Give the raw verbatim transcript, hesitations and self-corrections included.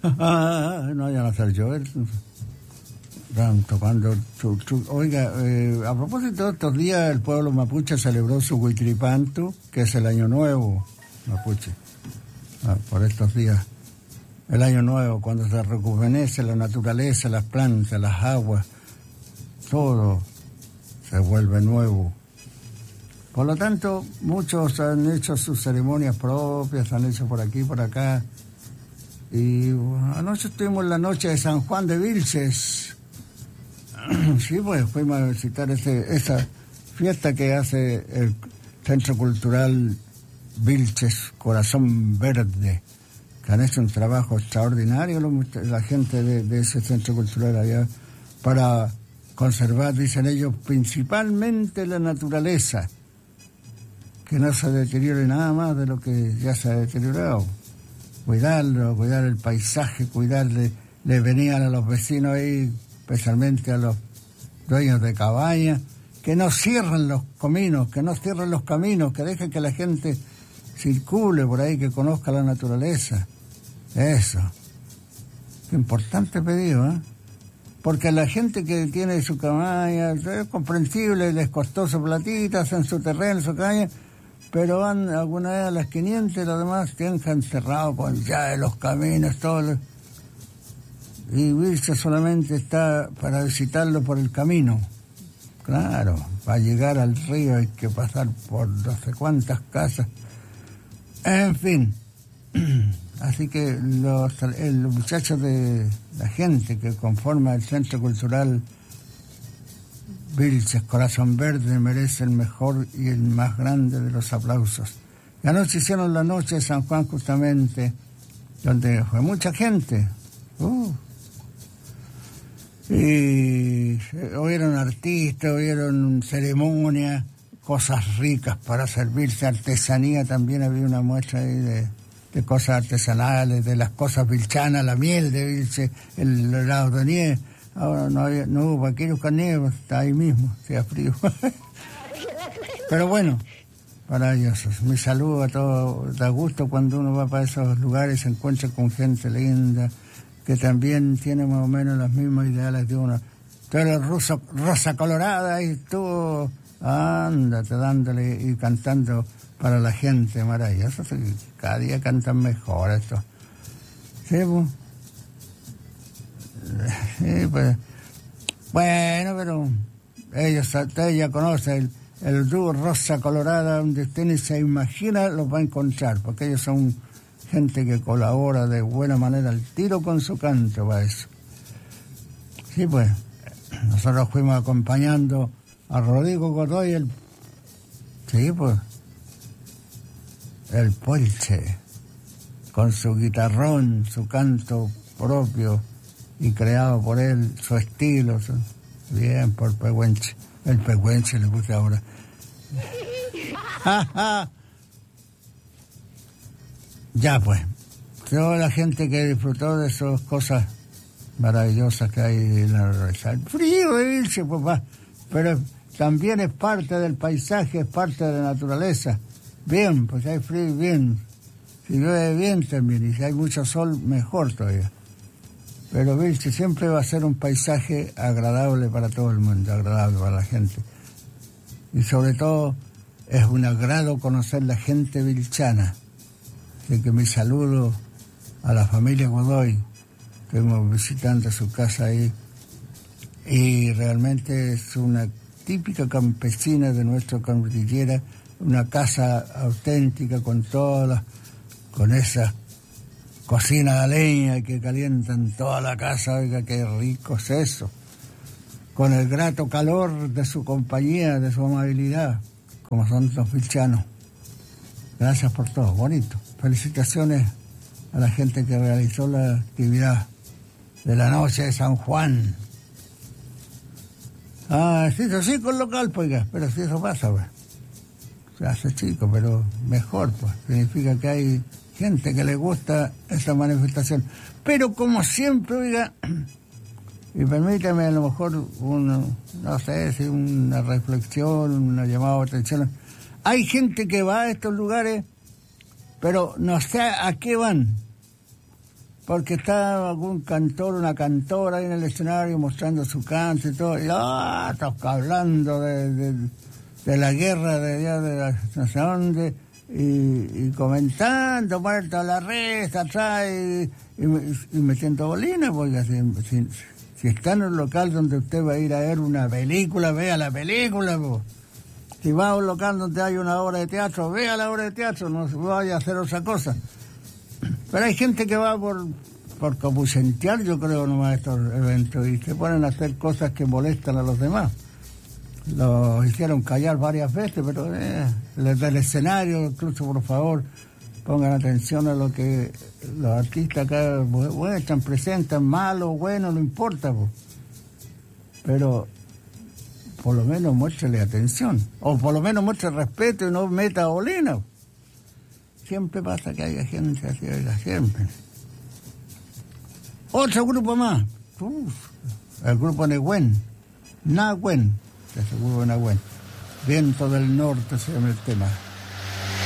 No, ya no sé yo. Están tocando. Chu, chu. Oiga, eh, a propósito de estos días, el pueblo mapuche celebró su Huitripantu, que es el Año Nuevo mapuche. Ah, por estos días. El Año Nuevo, cuando se rejuvenece la naturaleza, las plantas, las aguas, todo se vuelve nuevo. Por lo tanto, muchos han hecho sus ceremonias propias, han hecho por aquí, por acá. Y bueno, anoche estuvimos en la noche de San Juan de Vilches. Sí, pues fuimos a visitar ese, esa fiesta que hace el Centro Cultural Vilches Corazón Verde, que han hecho un trabajo extraordinario la gente de, de ese Centro Cultural allá para conservar, dicen ellos, principalmente la naturaleza, que no se deteriore nada más de lo que ya se ha deteriorado. Cuidarlo, cuidar el paisaje, cuidarle, le venían a los vecinos ahí, especialmente a los dueños de cabañas, que no cierren los caminos, que no cierren los caminos, que dejen que la gente circule por ahí, que conozca la naturaleza. Eso. Qué importante pedido, ¿eh? Porque la gente que tiene su cabaña, es comprensible, les costó su platita, hacen su terreno, su cabaña, pero van alguna vez a las quinientas y los demás tienen que encerrado con llave los caminos, todo. Lo... Y Vilches solamente está para visitarlo por el camino. Claro, para llegar al río hay que pasar por no sé cuántas casas. En fin, así que los, los muchachos de la gente que conforma el Centro Cultural Vilches Corazón Verde merece el mejor y el más grande de los aplausos. Y anoche hicieron la noche de San Juan justamente, donde fue mucha gente. Uh. Y oyeron artistas, oyeron ceremonias, cosas ricas para servirse, artesanía, también había una muestra ahí de, de cosas artesanales, de las cosas vilchanas, la miel de Vilches, el helado de nieve. Ahora no, había, no hubo vaqueros con nieve, está ahí mismo, sea frío. Pero bueno, para ellos, mi saludo a todos, da gusto cuando uno va para esos lugares, se encuentra con gente linda, que también tiene más o menos los mismos ideales de uno. Todo el ruso, rosa colorada y estuvo, ándate dándole y cantando para la gente, maravilloso. Cada día cantan mejor esto. Sí, pues. Sí, pues. Bueno, pero ellos, ustedes ya conocen el, el dúo Rosa Colorada, donde usted ni se imagina, los va a encontrar, porque ellos son gente que colabora de buena manera al tiro con su canto para eso. Sí, pues, nosotros fuimos acompañando a Rodrigo Godoy, el, sí, pues, el Polche, con su guitarrón, su canto propio y creado por él, su estilo, su, bien, por Pehuenche, el Pehuenche le puse ahora. Ya pues, toda la gente que disfrutó de esas cosas maravillosas que hay en la realidad. Frío de irse, papá, pero también es parte del paisaje, es parte de la naturaleza. Bien, pues hay frío, bien. Si llueve bien también, y si hay mucho sol, mejor todavía. Pero Vilches siempre va a ser un paisaje agradable para todo el mundo, agradable para la gente. Y sobre todo, es un agrado conocer la gente vilchana. Así que mi saludo a la familia Godoy. Estuvimos visitando su casa ahí. Y realmente es una típica campesina de nuestra cordillera, una casa auténtica con todas las, con esas cocinas de leña que calientan toda la casa. Oiga, qué rico es eso. Con el grato calor de su compañía, de su amabilidad, como son los vilchanos. Gracias por todo, bonito. Felicitaciones a la gente que realizó la actividad de la noche de San Juan. Ah, se hizo chico el local, pues, pero si eso pasa, pues. Se hace chico, pero mejor, pues. Significa que hay gente que le gusta esa manifestación. Pero como siempre, oiga, y permítame a lo mejor, un, no sé, si una reflexión, una llamada de atención. Hay gente que va a estos lugares, pero no sé a qué van. porque está algún cantor, una cantora ahí en el escenario mostrando su canto y todo, y ah, toca hablando de, de, de la guerra de allá de la no sé dónde, y, y comentando, muerto la resta, atrás, y, y, y metiendo bolinas, porque si, si, si está en un local donde usted va a ir a ver una película, vea la película, pues. Si va a un local donde hay una obra de teatro, vea la obra de teatro, no se vaya a hacer otra cosa. Pero hay gente que va por, por copucentear, yo creo, nomás estos eventos, y se ponen a hacer cosas que molestan a los demás. Los hicieron callar varias veces, pero eh, desde el escenario, incluso, por favor, pongan atención a lo que los artistas acá muestran, presentan, malo, bueno, no importa, pues. Pero por lo menos muéstrele atención, o por lo menos muestre respeto y no meta bolina. Siempre pasa que haya gente así, oiga, siempre. Otro grupo más, Uf, el grupo Nehuen, Nahuen, ese grupo Nahuen, Viento del Norte se llama el tema.